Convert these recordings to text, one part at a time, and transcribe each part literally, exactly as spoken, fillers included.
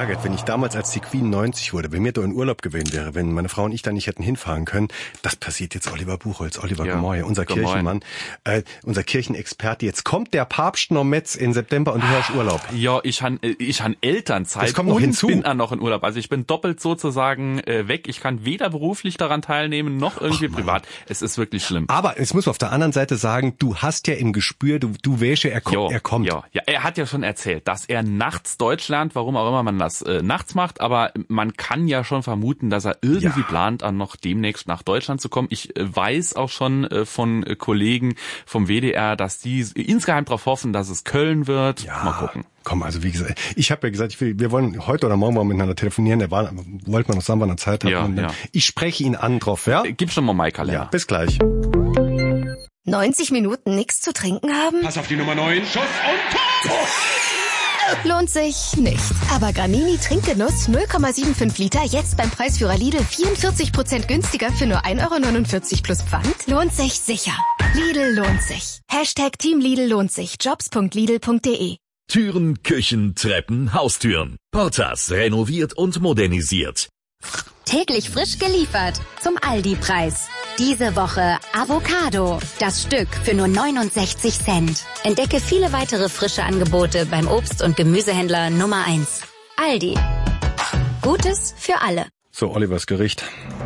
geärgert, wenn ich damals, als die Queen neunzig wurde, wenn mir da in Urlaub gewesen wäre, wenn meine Frau und ich da nicht hätten hinfahren können. Das passiert jetzt Oliver Buchholz, Oliver ja, Gemoy, unser Gemoy. Kirchenmann, äh, unser Kirchenexperte. Jetzt kommt der Papst noch Metz in September und du hast Urlaub. Ja, ich han ich han Elternzeit das kommt noch und hinzu. bin auch noch in Urlaub. Also ich bin doppelt sozusagen äh, weg. Ich kann weder beruflich daran teilnehmen, noch irgendwie Ach, privat. Es ist wirklich schlimm. Aber es muss auf der anderen Seite sagen, du hast ja im Gespür, du, du weißt ja, er, ko- jo, er kommt. Ja, ja, er hat ja schon erzählt, dass er nachts Deutsch lernt, warum auch immer man das äh, nachts macht, aber man kann ja schon vermuten, dass er irgendwie ja. plant, an noch demnächst nach Deutschland zu kommen. Ich äh, weiß auch schon äh, von äh, Kollegen vom W D R, dass die insgeheim darauf hoffen, dass es Köln wird. Ja. Mal gucken. Komm, also wie gesagt, ich habe ja gesagt, ich will, wir wollen heute oder morgen mal miteinander telefonieren. Der war, wollte man noch sagen, wann er Zeit hat. Ja, und dann, ja. Ich spreche ihn an drauf, ja? Gib schon mal meinen Kalender. Ja, bis gleich. neunzig Minuten nichts zu trinken haben? Pass auf die Nummer neun, Schuss und Tor! Lohnt sich nicht. Aber Granini Trinkgenuss null Komma fünfundsiebzig Liter jetzt beim Preisführer Lidl vierundvierzig Prozent günstiger für nur ein Euro neunundvierzig plus Pfand. Lohnt sich sicher. Lidl lohnt sich. Hashtag Team Lidl lohnt sich. Jobs punkt lidl punkt de. Türen, Küchen, Treppen, Haustüren. Portas renoviert und modernisiert. Täglich frisch geliefert zum Aldi-Preis. Diese Woche Avocado. Das Stück für nur neunundsechzig Cent. Entdecke viele weitere frische Angebote beim Obst- und Gemüsehändler Nummer eins. Aldi. Gutes für alle. So, Olivers Gericht.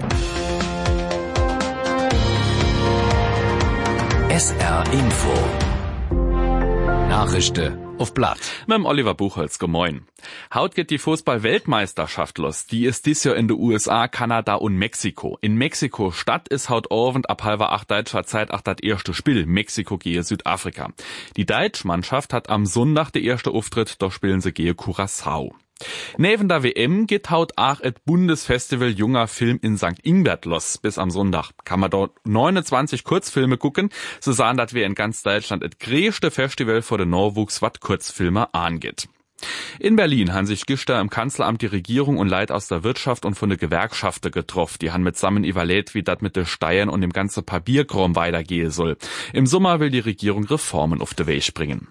S R Info. Nachrichten auf Blatt. Mit dem Oliver Buchholz, gemoin. Haut geht die Fußball-Weltmeisterschaft los. Die ist dies Jahr in den U S A, Kanada und Mexiko. In Mexiko-Stadt ist haut Abend ab halber acht deutscher Zeit auch das erste Spiel. Mexiko gehe Südafrika. Die Deutschmannschaft hat am Sonntag der erste Auftritt, da spielen sie gehe Curaçao. Neben der W M geht haut auch et Bundesfestival Junger Film in Sankt Ingbert los. Bis am Sonntag kann man dort neunundzwanzig Kurzfilme gucken. So sahen, dass wir in ganz Deutschland et größte Festival vor den Norwuchs, wat Kurzfilme angeht. In Berlin haben sich gestern im Kanzleramt die Regierung und Leute aus der Wirtschaft und von der Gewerkschaften getroffen. Die haben mitsammen überlegt, wie das mit den Steuern und dem ganzen Papierkram weitergehen soll. Im Sommer will die Regierung Reformen auf den Weg bringen.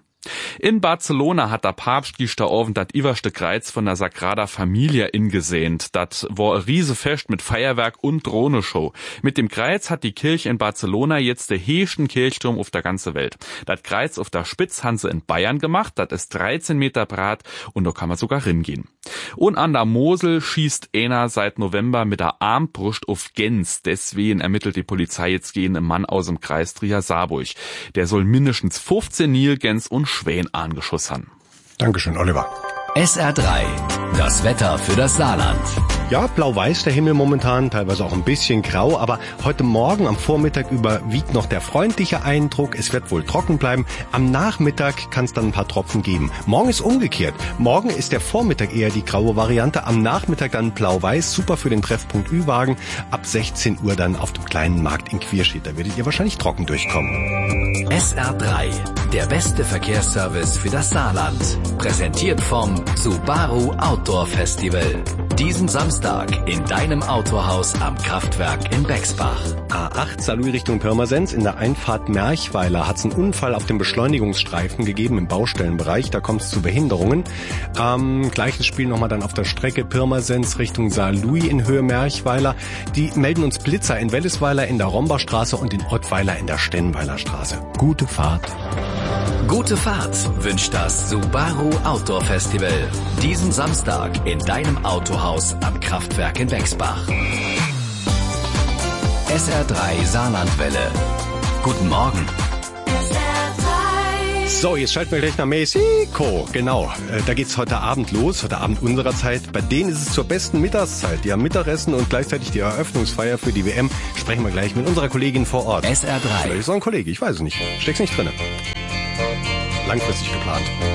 In Barcelona hat der Papst gestern Abend das iwerste Kreuz von der Sagrada Familia ingesehnt. Das war ein Riesefest mit Feuerwerk und Drohnenshow. Mit dem Kreuz hat die Kirche in Barcelona jetzt den höchsten Kirchturm auf der ganzen Welt. Das Kreuz auf der Spitz haben sie in Bayern gemacht. Das ist dreizehn Meter breit und da kann man sogar hingehen. Und an der Mosel schießt einer seit November mit der Armbrust auf Gens. Deswegen ermittelt die Polizei jetzt gegen einen Mann aus dem Kreis Trier-Saarburg. Der soll mindestens fünfzehn Nilgänse und Schwäne angeschossen haben. Dankeschön, Oliver. S R drei. Das Wetter für das Saarland. Ja, blau-weiß der Himmel momentan, teilweise auch ein bisschen grau, aber heute Morgen am Vormittag überwiegt noch der freundliche Eindruck. Es wird wohl trocken bleiben. Am Nachmittag kann es dann ein paar Tropfen geben. Morgen ist umgekehrt. Morgen ist der Vormittag eher die graue Variante, am Nachmittag dann blau-weiß, super für den Treffpunkt Ü-Wagen. Ab sechzehn Uhr dann auf dem kleinen Markt in Quierschied. Da werdet ihr wahrscheinlich trocken durchkommen. S R drei. Der beste Verkehrsservice für das Saarland. Präsentiert vom Subaru Outdoor Festival. Diesen Samstag in deinem Autohaus am Kraftwerk in Bexbach. A acht Saarlouis Richtung Pirmasens. In der Einfahrt Merchweiler hat es einen Unfall auf dem Beschleunigungsstreifen gegeben im Baustellenbereich. Da kommt es zu Behinderungen. Ähm, gleiches Spiel nochmal dann auf der Strecke Pirmasens Richtung Saarlouis in Höhe Merchweiler. Die melden uns Blitzer in Wellesweiler in der Rombachstraße und in Ottweiler in der Stenweiler Straße. Gute Fahrt. Gute Fahrt wünscht das Subaru Outdoor Festival. Diesen Samstag in deinem Autohaus am Kraftwerk in Bexbach. S R drei Saarlandwelle. Guten Morgen. So, jetzt schalten wir gleich nach Mexiko. Genau, äh, da geht's heute Abend los, heute Abend unserer Zeit. Bei denen ist es zur besten Mittagszeit. Die haben Mittagessen und gleichzeitig die Eröffnungsfeier für die W M. Sprechen wir gleich mit unserer Kollegin vor Ort. S R drei. Vielleicht ist auch ein Kollege, ich weiß es nicht. Steck's nicht drin. Langfristig geplant.